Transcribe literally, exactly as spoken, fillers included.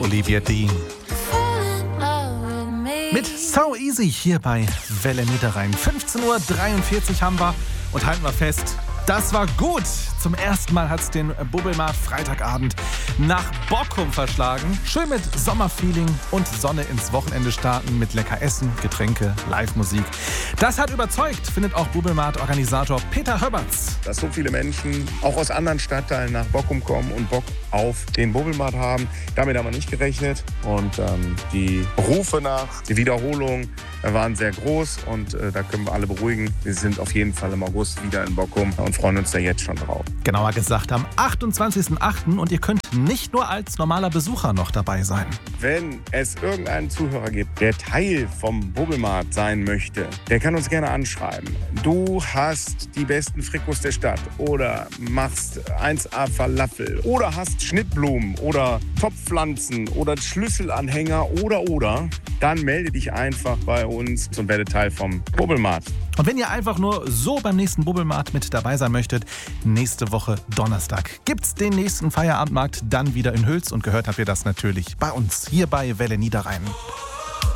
Olivia Dean. Mit So Easy hier bei Welle Niederrhein. fünfzehn Uhr dreiundvierzig haben wir und halten wir fest, das war gut. Zum ersten Mal hat es den Bubbelmarkt Freitagabend nach Bockum verschlagen. Schön mit Sommerfeeling und Sonne ins Wochenende starten mit lecker Essen, Getränke, Live-Musik. Das hat überzeugt, findet auch Bubbelmarkt-Organisator Peter Höberts. Dass so viele Menschen auch aus anderen Stadtteilen nach Bockum kommen und Bock auf den Bubbelmarkt haben. Damit haben wir nicht gerechnet. Und ähm, die Rufe nach der Wiederholung waren sehr groß und äh, da können wir alle beruhigen. Wir sind auf jeden Fall im August wieder in Bockum und freuen uns da jetzt schon drauf. Genauer gesagt am achtundzwanzigsten achten und ihr könnt nicht nur als normaler Besucher noch dabei sein. Wenn es irgendeinen Zuhörer gibt, der Teil vom Bubbelmarkt sein möchte, der kann uns gerne anschreiben. Du hast die besten Frikos der Stadt oder machst eins A Falafel oder hast Schnittblumen oder Topfpflanzen oder Schlüsselanhänger oder oder, dann melde dich einfach bei uns und werde Teil vom Bubbelmarkt. Und wenn ihr einfach nur so beim nächsten Bubbelmarkt mit dabei sein möchtet, nächste Woche Donnerstag gibt's den nächsten Feierabendmarkt dann wieder in Hüls und gehört habt ihr das natürlich bei uns hier bei Welle Niederrhein.